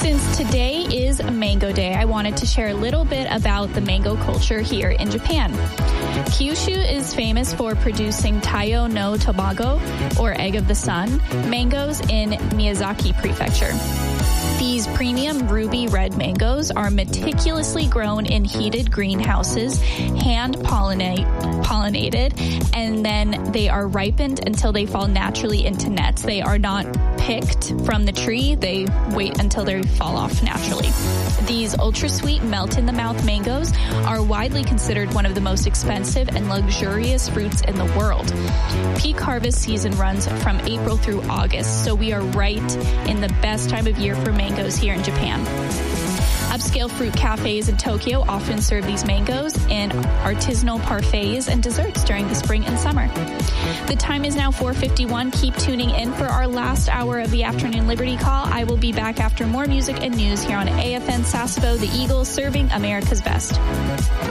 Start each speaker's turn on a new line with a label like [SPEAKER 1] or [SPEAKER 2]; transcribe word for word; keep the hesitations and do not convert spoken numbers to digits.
[SPEAKER 1] Since today is Mango Day, I wanted to share a little bit about the mango culture here in Japan. Kyushu is famous for producing Taiyo no Tamago, or egg of the sun, mangoes in Miyazaki Prefecture. These premium ruby red mangoes are meticulously grown in heated greenhouses, hand pollinate, pollinated, and then they are ripened until they fall naturally into nets. They are not picked from the tree. They wait until they fall off naturally. These ultra-sweet melt-in-the-mouth mangoes are widely considered one of the most expensive and luxurious fruits in the world. Peak harvest season runs from April through August, so we are right in the best time of year for mangoes here in Japan. Upscale fruit cafes in Tokyo often serve these mangoes in artisanal parfaits and desserts during the spring and summer. The time is now four fifty-one. Keep tuning in for our last hour of the Afternoon Liberty Call. I will be back after more music and news here on A F N Sasebo, the Eagles, serving America's best.